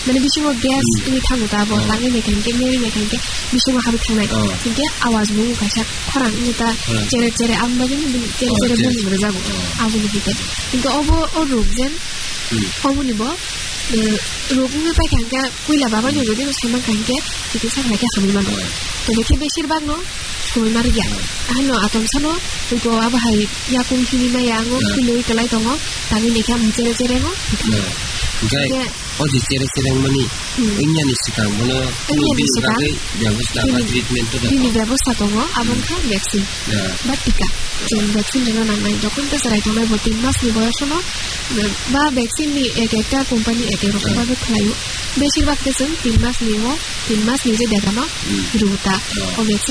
মানে बिसिङाव गेस नि थांगो दा ब लाङै मेखानिके मेरि मेखानिके बिसिङाव हाबि थांनाय जिंके आवाज बुङो खायसा खरां निता जेरे जेरे आमबाजों जेरे जेरे बुङो जागो आबुनि बिते किन्तु अबो अरुक जेन अबुनिबो रोगुनि पाइखांके कुइला बाबा जदि सामान खांके बिदि सारनायके खामिमान तो बेखे बेसिरभाग न सय मार गया आनो आतम सानो तो आबाहाय याकुम हिनिमा यांगो किलोइ कलाइ दङ तानि लेखा जेरे जेरे न Jai, oji cere-cere mani, inya ni sikang mana, ini sebagai ବ୍ୟବସ୍ଥା বা ট্রিটমেন্ট তো ini ব্যবস্থা তো abang kan vaksin বা টিকা যেন ভ্যাকসিন যেন নাই যখন তো সারাই তোমার 3 মাস নি বয়স হলো বা ভ্যাকসিন নি একটা কোম্পানি এক রকম ভাবে খাইও বেশিরভাগ দেশে 3 মাস নিও 3 মাস নিজে দেখানো রুতা ও ভ্যাকসিন